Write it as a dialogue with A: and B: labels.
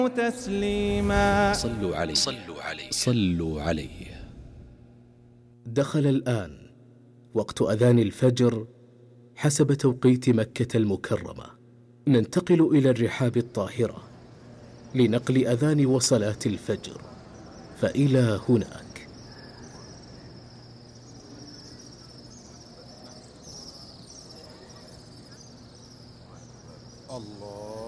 A: تسليما.
B: صلوا عليه صلوا عليه صلوا عليه.
C: دخل الآن وقت أذان الفجر حسب توقيت مكة المكرمة. ننتقل إلى الرحاب الطاهرة لنقل أذان وصلاة الفجر، فإلى هناك.
D: الله